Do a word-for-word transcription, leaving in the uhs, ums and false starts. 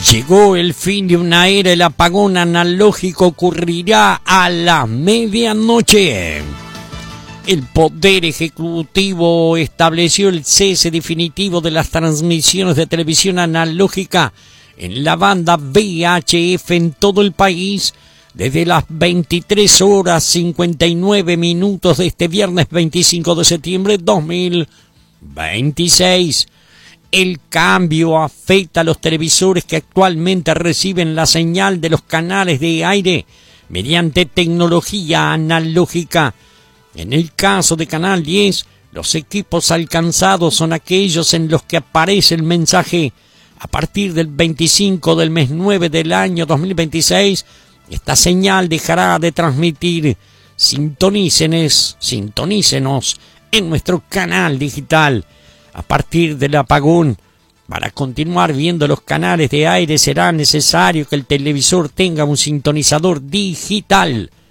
Llegó el fin de una era, el apagón analógico ocurrirá a la medianoche. El Poder Ejecutivo estableció el cese definitivo de las transmisiones de televisión analógica en la banda V H F en todo el país desde las veintitrés horas cincuenta y nueve minutos de este viernes veinticinco de septiembre de dos mil veintiséis. El cambio afecta a los televisores que actualmente reciben la señal de los canales de aire mediante tecnología analógica. En el caso de Canal diez, los equipos alcanzados son aquellos en los que aparece el mensaje: a partir del veinticinco del mes nueve del año dos mil veintiséis, esta señal dejará de transmitir. Sintonícenos, sintonícenos en nuestro canal digital. A partir del apagón, para continuar viendo los canales de aire será necesario que el televisor tenga un sintonizador digital.